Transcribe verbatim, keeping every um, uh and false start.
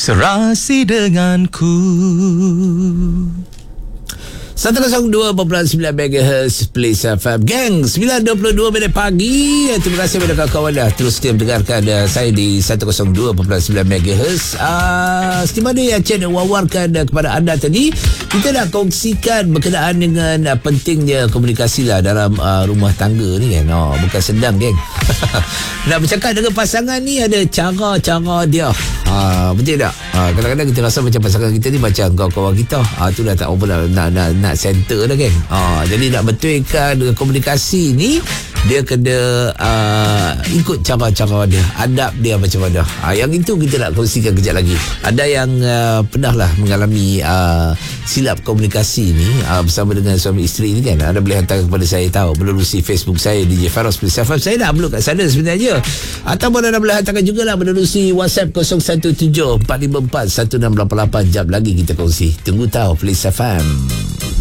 serasi denganku. seratus dua perpuluhan sembilan megahertz Place F M. Gang, sembilan dua puluh dua minit pagi. Terima kasih kepada kawan-kawan dah terus setia mendengarkan uh, saya di seratus dua perpuluhan sembilan megahertz. Uh, seperti mana yang Cik nak wawarkan uh, kepada anda tadi, kita nak kongsikan berkenaan dengan uh, pentingnya komunikasi lah dalam uh, rumah tangga ni kan. Oh, bukan sedang, geng. Nak bercakap dengan pasangan ni ada cara-cara dia. Ha, betul tak? Ha, kadang-kadang kita rasa macam pasangan kita ni macam kawan-kawan kita. Ha, tu dah tak apa nak, nak, nak, nak center dah kan. Ha, jadi nak betulkan dengan komunikasi ni, dia kena uh, ikut cara-cara dia, adab dia macam mana. Ha, yang itu kita nak kongsikan kejap lagi. Ada yang uh, pernah lah mengalami uh, silap komunikasi ni uh, bersama dengan suami isteri ni kan. Anda boleh hantar kepada saya tahu melalui Facebook saya D J Faros Plus F M. Saya dah upload kat sana sebenarnya. Ataupun anda boleh hantarkan juga lah melalui WhatsApp kosong satu tujuh empat lima empat satu enam lapan lapan. Jap lagi kita kongsi. Tunggu tahu Plus F M.